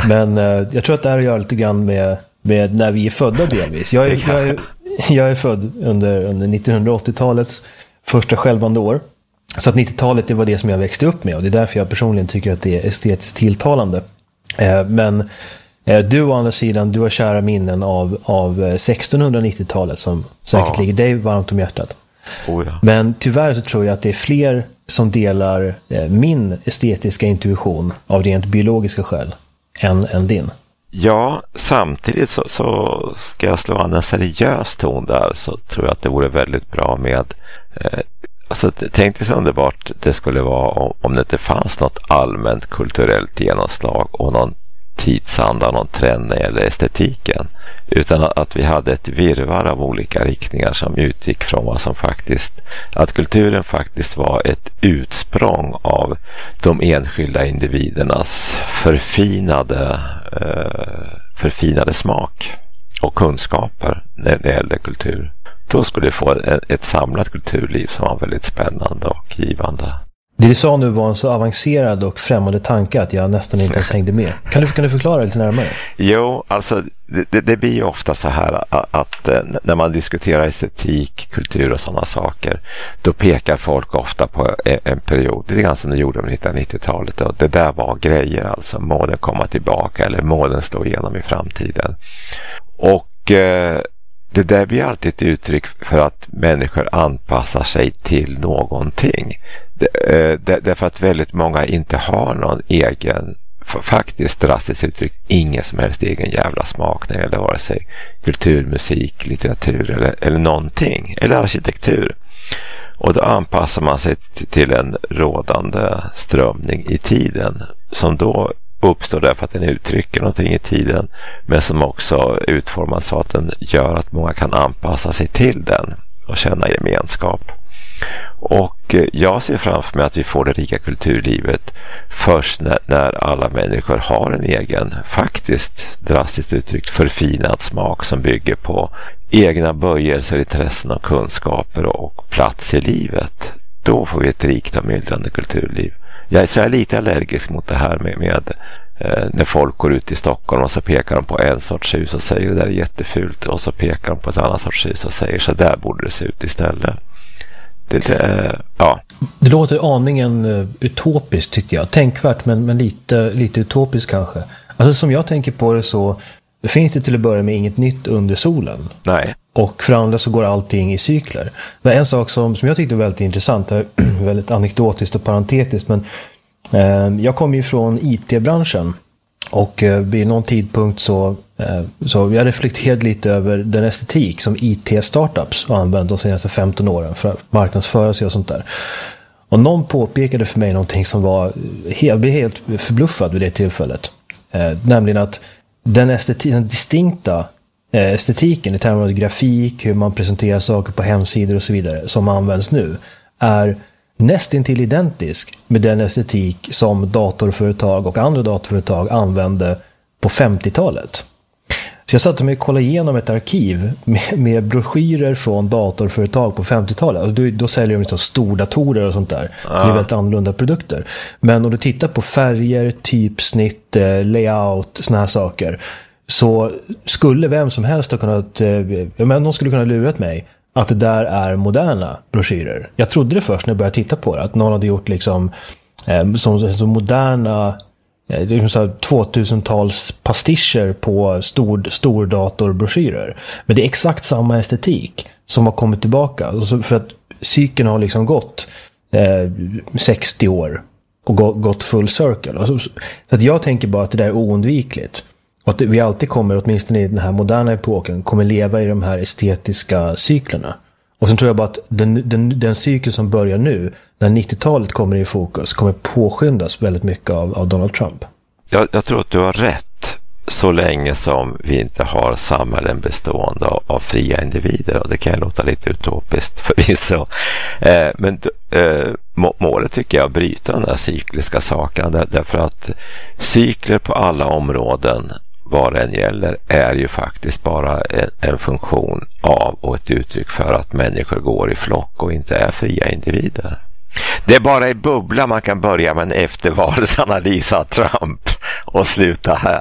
Men jag tror att det här gör lite grann med när vi är födda delvis. Jag är född under 1980-talets första skälvande år. Så att 90-talet, det var det som jag växte upp med. Och det är därför jag personligen tycker att det är estetiskt tilltalande. Men du å andra sidan, du har kära minnen av 1690-talet som säkert ligger dig varmt om hjärtat. Ja. Men tyvärr så tror jag att det är fler som delar min estetiska intuition av rent biologiska skäl än din. Ja, samtidigt så ska jag slå an en seriös ton där, så tror jag att det vore väldigt bra med alltså, tänk dig så underbart det skulle vara om det inte fanns något allmänt kulturellt genomslag och någon tidsanda, någon trend eller estetiken, utan att vi hade ett virrvarr av olika riktningar som utgick från vad som faktiskt, att kulturen faktiskt var ett utsprång av de enskilda individernas förfinade smak och kunskaper när det gäller kultur. Då skulle vi få ett samlat kulturliv som var väldigt spännande och givande. Det du sa nu var en så avancerad och främmande tanke att jag nästan inte ens hängde med. Kan du förklara lite närmare? Jo, alltså det blir ju ofta så här att när man diskuterar estetik, kultur och sådana saker, då pekar folk ofta på en period, det är ganska som de gjorde på 1990-talet, och det där var grejer, alltså moden komma tillbaka eller moden slå igenom i framtiden. Och det där blir alltid ett uttryck för att människor anpassar sig till någonting. Därför att väldigt många inte har någon egen, faktiskt drastiskt uttryckt, ingen som helst egen jävla smak när det gäller vare sig kultur, musik, litteratur eller någonting, eller arkitektur. Och då anpassar man sig till en rådande strömning i tiden som då uppstår därför att den uttrycker någonting i tiden, men som också utformas så att den gör att många kan anpassa sig till den och känna gemenskap. Och jag ser framför mig att vi får det rika kulturlivet först när alla människor har en egen, faktiskt drastiskt uttryckt, förfinad smak som bygger på egna böjelser, intressen och kunskaper och plats i livet. Då får vi ett rikt och myllrande kulturliv. Jag är lite allergisk mot det här med när folk går ut i Stockholm och så pekar de på en sorts hus och säger det där är jättefult, och så pekar de på ett annat sorts hus och säger så där borde det se ut istället. Det låter aningen utopiskt tycker jag. Tänkvärt men lite utopiskt kanske. Alltså som jag tänker på det så finns det till att börja med inget nytt under solen. Nej. Och för andra så går allting i cykler. Men en sak som jag tyckte var väldigt intressant, väldigt anekdotiskt och parentetiskt, men jag kommer ju från IT-branschen och vid någon tidpunkt så jag reflekterade lite över den estetik som IT-startups har använt de senaste 15 åren för att marknadsföra sig och sånt där. Och någon påpekade för mig någonting som jag blev helt förbluffad vid det tillfället. Nämligen att den distinkta estetiken i termer av grafik, hur man presenterar saker på hemsidor och så vidare som används nu är nästintill identisk med den estetik som datorföretag och andra datorföretag använde på 50-talet. Så jag satte mig och kollade igenom ett arkiv med broschyrer från datorföretag på 50-talet. Och då säljer de liksom stordatorer och sånt där. Så det är väldigt annorlunda produkter. Men om du tittar på färger, typsnitt, layout, såna här saker, så skulle vem som helst ha kunnat, de skulle kunna lurat mig att det där är moderna broschyrer. Jag trodde det först när jag började titta på det, att någon hade gjort liksom som moderna 2000-tals pastischer på stordatorbroschyrer. Men det är exakt samma estetik som har kommit tillbaka. För att cykeln har liksom gått 60 år och gått full circle. Så att jag tänker bara att det där är oundvikligt. Och att vi alltid kommer, åtminstone i den här moderna epoken, kommer leva i de här estetiska cyklerna. Och sen tror jag bara att den cykel som börjar nu, när 90-talet kommer i fokus, kommer påskyndas väldigt mycket av Donald Trump. Jag tror att du har rätt, så länge som vi inte har samhällen bestående av fria individer. Och det kan låta lite utopiskt förvisso. Men målet tycker jag är att bryta den här cykliska saken. Därför att cykler på alla områden, vad den gäller, är ju faktiskt bara en funktion av och ett uttryck för att människor går i flock och inte är fria individer. Det är bara i bubbla man kan börja med en eftervalsanalys av Trump och sluta här.